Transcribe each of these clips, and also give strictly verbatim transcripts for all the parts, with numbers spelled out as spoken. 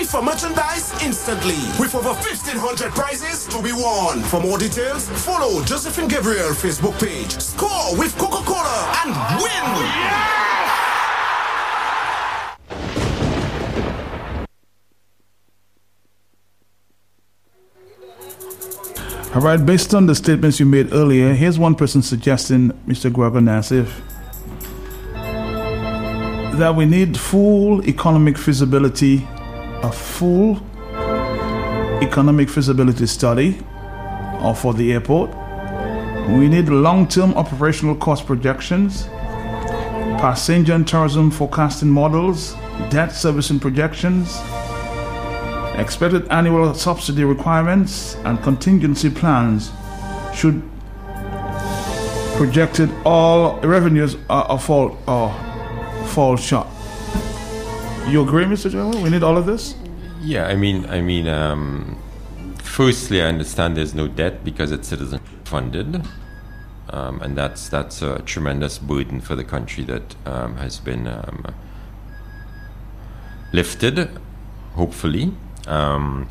for merchandise instantly with over fifteen hundred prizes to be won. For more details, follow Josephine Gabriel Facebook page. Score with Coca-Cola and win! All right, based on the statements you made earlier, here's one person suggesting, Mister Gregor Nassif, that we need full economic feasibility, a full economic feasibility study uh, for the airport. We need long-term operational cost projections, passenger and tourism forecasting models, debt servicing projections, expected annual subsidy requirements, and contingency plans should projected all revenues are, are fall or fall short. You agree, Mister General? We need all of this? Yeah, I mean, I mean, um, firstly, I understand there's no debt because it's citizen funded, um, and that's that's a tremendous burden for the country that um, has been um, lifted, hopefully. Um,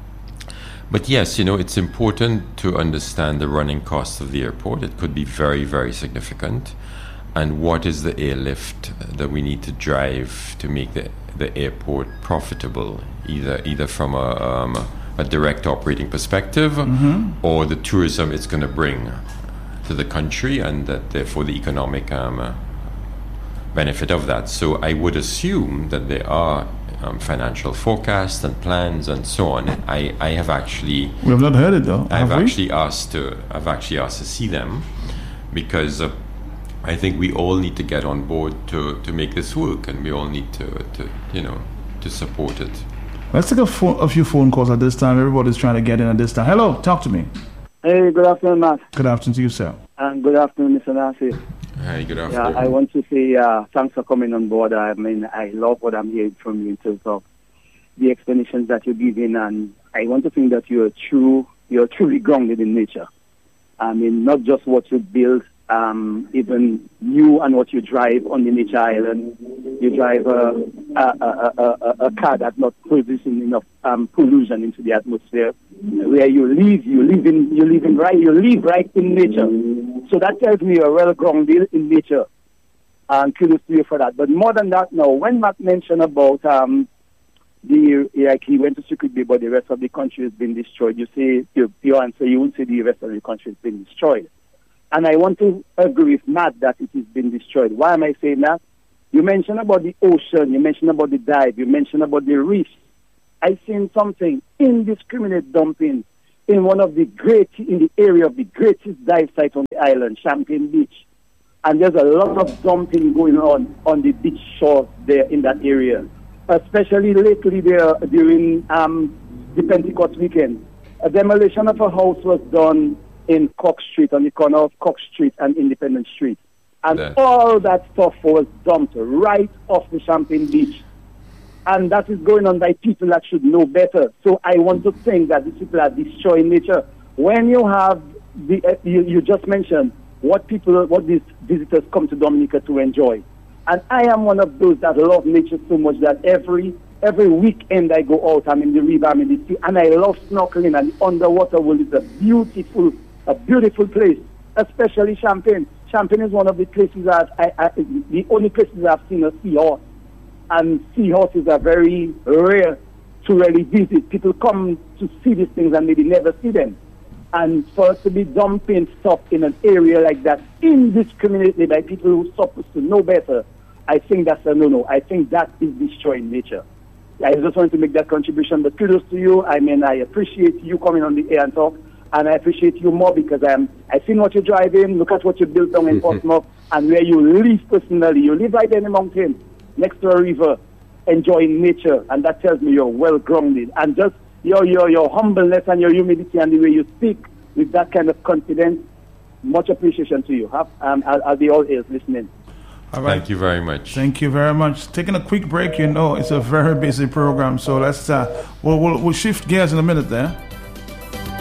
but yes, you know, it's important to understand the running costs of the airport. It could be very, very significant. And what is the airlift that we need to drive to make the, the airport profitable, either either from a, um, a direct operating perspective mm-hmm. or the tourism it's going to bring to the country, and that therefore the economic um, uh, benefit of that. So I would assume that there are Um, financial forecasts and plans and so on. I, I have actually we have not heard it though. I've have actually we? asked to I've actually asked to see them because uh, I think we all need to get on board to, to make this work, and we all need to, to you know to support it. Let's take a, phone, a few phone calls at this time. Everybody's trying to get in at this time. Hello, talk to me. Hey, good afternoon, Matt. Good afternoon to you, sir. And good afternoon, Mister Nassif. Hi, good afternoon. Yeah, I want to say uh, thanks for coming on board. I mean, I love what I'm hearing from you in terms of the explanations that you're giving, and I want to think that you're true, you're truly grounded in nature. I mean, not just what you build, um, even you and what you drive on the nature island. You drive a, a, a, a, a car that's not producing enough um, pollution into the atmosphere. Where you live, you live in, you live in right, you live right in nature. So that tells me you're well grounded in nature, and kudos to you for that. But more than that, now, when Matt mentioned about um, the like he went to Secret Bay, but the rest of the country has been destroyed, you say your, your answer, you wouldn't say the rest of the country has been destroyed. And I want to agree with Matt that it has been destroyed. Why am I saying that? You mentioned about the ocean, you mentioned about the dive, you mentioned about the reefs. I've seen something, indiscriminate dumping in one of the great, in the area of the greatest dive site on the island, Champagne Beach. And there's a lot of dumping going on on the beach shore there in that area, especially lately there during um, the Pentecost weekend. A demolition of a house was done in Cox Street, on the corner of Cox Street and Independence Street. And yeah. all that stuff was dumped right off the Champagne Beach. And that is going on by people that should know better. So I want to think that these people are destroying nature. When you have, the, uh, you, you just mentioned what people, what these visitors come to Dominica to enjoy. And I am one of those that love nature so much that every every weekend I go out, I'm in the river, I'm in the sea, and I love snorkeling, and the underwater world is a beautiful, a beautiful place, especially Champagne. Champagne is one of the places that I, I the only places I've seen a seahorse. And seahorses are very rare to really visit. People come to see these things and maybe never see them. And for us to be dumping stuff in an area like that indiscriminately by people who are supposed to know better, I think that's a no-no. I think that is destroying nature. I just wanted to make that contribution, but kudos to you. I mean, I appreciate you coming on the air and talk, and I appreciate you more because I'm, I've seen what you're driving, look at what you built down in Portsmouth, and where you live personally. You live right there in the mountain, next to a river, enjoying nature, and that tells me you're well grounded. And just your your your humbleness and your humility and the way you speak with that kind of confidence, much appreciation to you. Have, um, I'll, I'll be all ears listening. All right. Thank you very much. Thank you very much. Taking a quick break, you know, it's a very busy program, so let's uh, we'll, we'll we'll shift gears in a minute there.